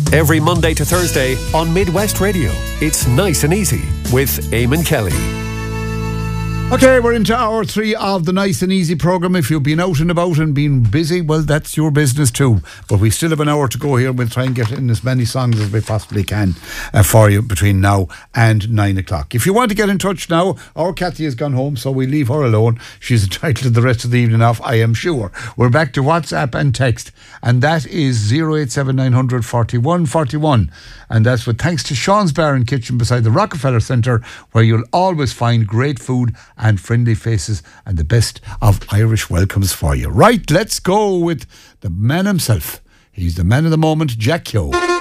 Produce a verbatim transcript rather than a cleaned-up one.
Every Monday to Thursday on Midwest Radio. It's Nice and Easy with Eamon Kelly. Okay, we're into hour three of the Nice and Easy programme. If you've been out and about and been busy, well, that's your business too. But we still have an hour to go here. We'll try and get in as many songs as we possibly can uh, for you between now and nine o'clock. If you want to get in touch now, our Kathy has gone home, so we leave her alone. She's entitled to the rest of the evening off, I am sure. We're back to WhatsApp and text, and that is zero eight seven nine hundred forty-one forty-one. And that's with thanks to Sean's Bar and Kitchen beside the Rockefeller Centre, where you'll always find great food and friendly faces and the best of Irish welcomes for you. Right, let's go with the man himself. He's the man of the moment, Jack Keogh.